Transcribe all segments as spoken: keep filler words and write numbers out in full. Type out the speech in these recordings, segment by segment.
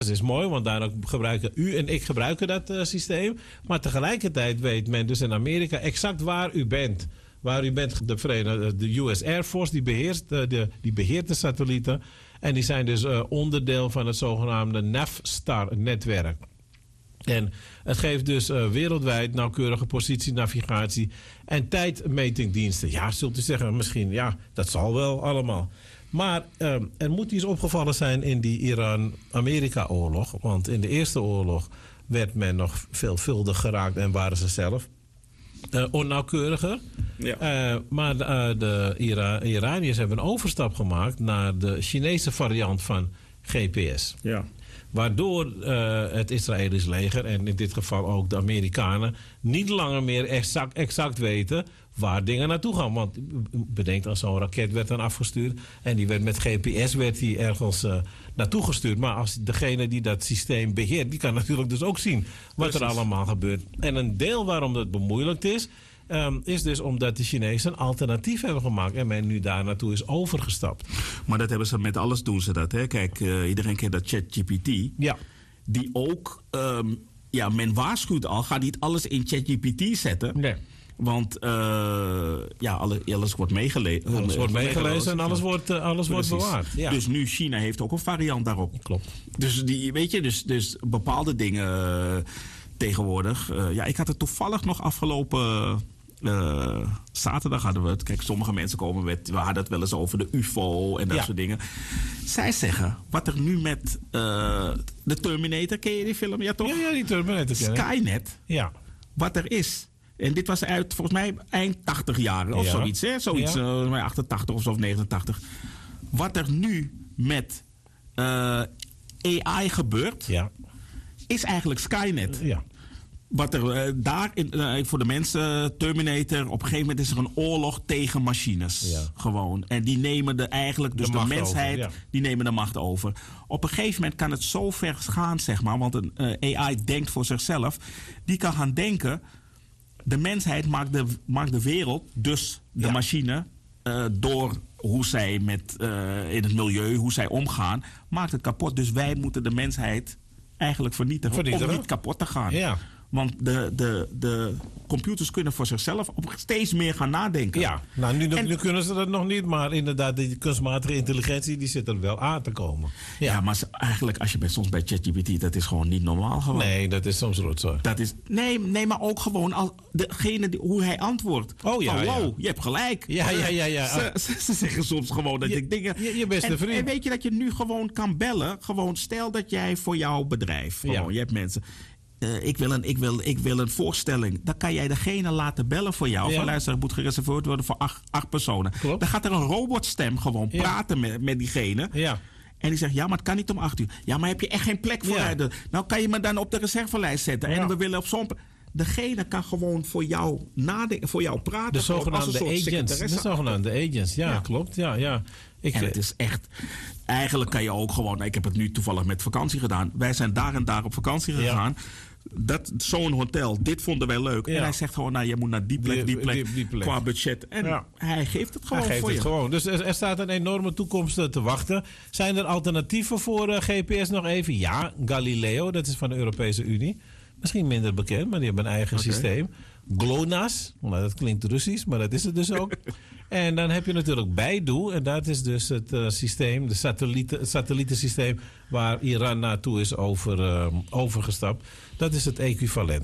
Dat is mooi, want daarom gebruiken u en ik gebruiken dat uh, systeem. Maar tegelijkertijd weet men dus in Amerika exact waar u bent. Waar u bent, de, Verenigde, de U S Air Force, die beheert de, de, die beheert de satellieten. En die zijn dus uh, onderdeel van het zogenaamde NavStar-netwerk. En het geeft dus uh, wereldwijd nauwkeurige positie, navigatie en tijdmetingdiensten. Ja, zult u zeggen, misschien, ja, dat zal wel allemaal. Maar uh, er moet iets opgevallen zijn in die Iran-Amerika-oorlog. Want in de eerste oorlog werd men nog veelvuldig geraakt en waren ze zelf uh, onnauwkeuriger. Ja. Uh, maar uh, de Ira- Iraniërs hebben een overstap gemaakt naar de Chinese variant van G P S. Ja. Waardoor uh, het Israëlisch leger en in dit geval ook de Amerikanen niet langer meer exact, exact weten waar dingen naartoe gaan. Want bedenk aan zo'n raket werd dan afgestuurd en die werd met G P S werd die ergens uh, naartoe gestuurd. Maar als degene die dat systeem beheert, die kan natuurlijk dus ook zien wat Precies. er allemaal gebeurt. En een deel waarom dat bemoeilijkt is, Um, is dus omdat de Chinezen een alternatief hebben gemaakt en men nu daar naartoe is overgestapt. Maar dat hebben ze met alles doen ze dat. Hè? Kijk, uh, iedereen kent dat ChatGPT. Ja. Die ook, um, ja, men waarschuwt al, ga niet alles in ChatGPT zetten. Nee. Want uh, ja, alles, alles wordt meegelezen. Alles wordt meegelezen en alles wordt, uh, alles wordt bewaard. Ja. Dus nu China heeft ook een variant daarop. Klopt. Dus die, weet je, dus, dus bepaalde dingen uh, tegenwoordig. Uh, ja, ik had het toevallig nog afgelopen Uh, zaterdag hadden we het. Kijk, sommige mensen komen met, we hadden het wel eens over de U F O en dat ja. soort dingen. Zij zeggen, wat er nu met uh, de Terminator, ken je die film? Ja, toch? Ja, ja die Terminator. Skynet. Ja. Wat er is. En dit was uit, volgens mij, eind tachtig jaren of ja. zoiets. Hè? Zoiets, ja. uh, achtentachtig of zo, of negenentachtig. Wat er nu met uh, A I gebeurt, ja. is eigenlijk Skynet. Ja. Wat er uh, daar, in, uh, voor de mensen, Terminator, op een gegeven moment is er een oorlog tegen machines. Ja. Gewoon. En die nemen de eigenlijk, dus de, de mensheid, over, ja. die nemen de macht over. Op een gegeven moment kan het zo ver gaan, zeg maar, want een uh, A I denkt voor zichzelf. Die kan gaan denken, de mensheid maakt de, maakt de wereld, dus de ja. machine, uh, door hoe zij met, uh, in het milieu, hoe zij omgaan, maakt het kapot. Dus wij moeten de mensheid eigenlijk vernietigen, vernietigen. om niet kapot te gaan. Ja. Want de, de, de computers kunnen voor zichzelf op steeds meer gaan nadenken. Ja, nou nu, en, nu kunnen ze dat nog niet. Maar inderdaad, die kunstmatige intelligentie die zit er wel aan te komen. Ja, ja maar eigenlijk als je bent soms bij ChatGPT, dat is gewoon niet normaal gewoon. Nee, dat is soms rotzooi. Dat is, nee, nee, maar ook gewoon al degene die, hoe hij antwoordt. Oh ja, van, wow, ja. je hebt gelijk. Ja, ja, ja. ja. Ze, ze, ze zeggen soms gewoon dat je, ik dingen... Je, je beste en, vriend. En weet je dat je nu gewoon kan bellen? Gewoon stel dat jij voor jouw bedrijf, gewoon, ja. je hebt mensen... Uh, ik, wil een, ik, wil, ik wil een voorstelling. Dan kan jij degene laten bellen voor jou. Ja. Van luister, het moet gereserveerd worden voor acht, acht personen. Klopt. Dan gaat er een robotstem gewoon ja. praten met, met diegene. Ja. En die zegt, ja, maar het kan niet om acht uur. Ja, maar heb je echt geen plek voor? Ja. Nou kan je me dan op de reservelijst zetten. Ja. En we willen op zo'n... Degene kan gewoon voor jou nadenken, voor jou praten. De zogenaamde agents. De zogenaamde agents, ja, ja. klopt. Ja, ja. Ik en het is echt... Eigenlijk kan je ook gewoon... Ik heb het nu toevallig met vakantie gedaan. Wij zijn daar en daar op vakantie gegaan. Ja. Dat, zo'n hotel, dit vonden wij leuk. Ja. En hij zegt gewoon, nou, je moet naar die plek, die plek, die, die plek. Qua budget. En ja. hij geeft het gewoon hij geeft voor het je. Gewoon. Dus er, er staat een enorme toekomst te wachten. Zijn er alternatieven voor uh, G P S nog even? Ja, Galileo, dat is van de Europese Unie. Misschien minder bekend, maar die hebben een eigen okay. systeem. GLONASS, nou, dat klinkt Russisch, maar dat is het dus ook. En dan heb je natuurlijk Beidou, en dat is dus het uh, systeem, de satellieten, het satellietensysteem waar Iran naartoe is over, uh, overgestapt. Dat is het equivalent.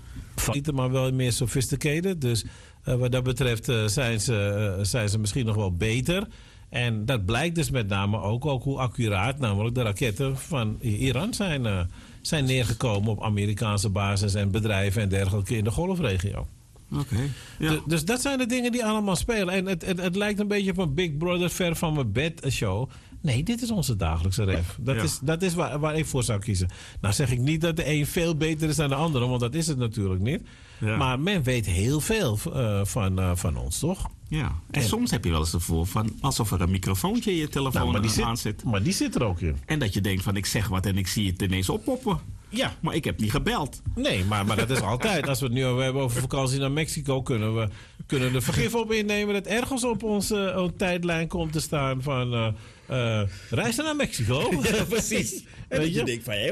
Maar wel meer sophisticated, dus uh, wat dat betreft uh, zijn, ze, uh, zijn ze misschien nog wel beter. En dat blijkt dus met name ook, ook hoe accuraat namelijk de raketten van Iran zijn, uh, zijn neergekomen op Amerikaanse bases en bedrijven en dergelijke in de golfregio. Okay, ja. de, dus dat zijn de dingen die allemaal spelen. En het, het, het lijkt een beetje op een Big Brother ver van mijn bed show. Nee, dit is onze dagelijkse ref. Dat, ja. is, dat is waar, waar ik voor zou kiezen. Nou zeg ik niet dat de een veel beter is dan de andere, want dat is het natuurlijk niet. Ja. Maar men weet heel veel uh, van, uh, van ons, toch? Ja, en, en soms heb je wel eens het gevoel van alsof er een microfoontje in je telefoon nou, maar die aan zit. Maar die zit er ook in. En dat je denkt van ik zeg wat en ik zie het ineens oppoppen. Ja. Maar ik heb niet gebeld. Nee, maar, maar dat is altijd. Als we het nu hebben over vakantie naar Mexico, kunnen we kunnen er vergif op innemen dat ergens op onze uh, tijdlijn komt te staan van uh, uh, reizen naar Mexico. Ja, precies. En dat je denkt van, hé,